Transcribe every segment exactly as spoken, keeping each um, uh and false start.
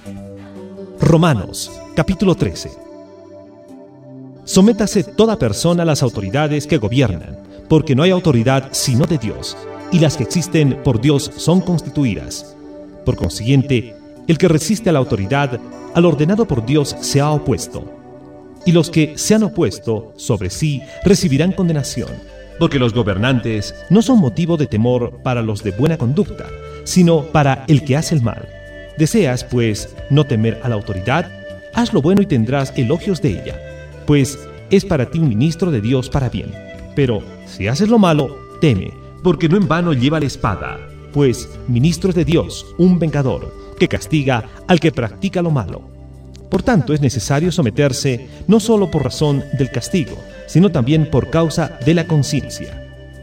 Romanos, capítulo trece. Sométase toda persona a las autoridades que gobiernan, porque no hay autoridad sino de Dios, y las que existen por Dios son constituidas. Por consiguiente, el que resiste a la autoridad, al ordenado por Dios, se ha opuesto. Y los que se han opuesto sobre sí recibirán condenación, porque los gobernantes no son motivo de temor para los de buena conducta, sino para el que hace el mal. ¿Deseas, pues, no temer a la autoridad? Haz lo bueno y tendrás elogios de ella, pues es para ti un ministro de Dios para bien. Pero si haces lo malo, teme, porque no en vano lleva la espada, pues ministro es de Dios, un vengador, que castiga al que practica lo malo. Por tanto, es necesario someterse no solo por razón del castigo, sino también por causa de la conciencia.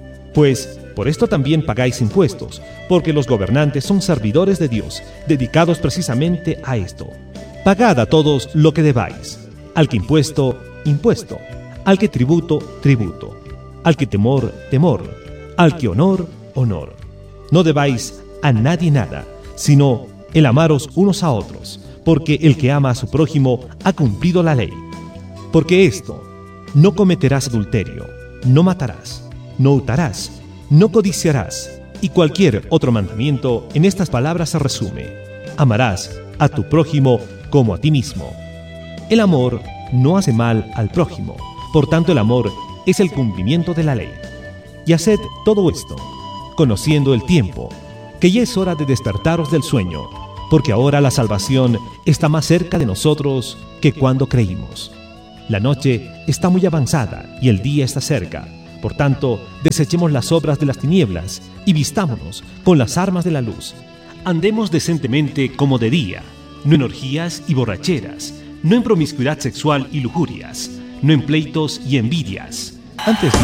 Pues por esto también pagáis impuestos, porque los gobernantes son servidores de Dios, dedicados precisamente a esto. Pagad a todos lo que debáis, al que impuesto, impuesto, al que tributo, tributo, al que temor, temor, al que honor, honor. No debáis a nadie nada, sino el amaros unos a otros, porque el que ama a su prójimo ha cumplido la ley. Porque esto, no cometerás adulterio, no matarás, no hurtarás, no codiciarás, y cualquier otro mandamiento en estas palabras se resume: amarás a tu prójimo como a ti mismo. El amor no hace mal al prójimo, por tanto el amor es el cumplimiento de la ley. Y haced todo esto, conociendo el tiempo, que ya es hora de despertaros del sueño, porque ahora la salvación está más cerca de nosotros que cuando creímos. La noche está muy avanzada y el día está cerca. Por tanto, desechemos las obras de las tinieblas y vistámonos con las armas de la luz. Andemos decentemente como de día, no en orgías y borracheras, no en promiscuidad sexual y lujurias, no en pleitos y envidias. Antes bien,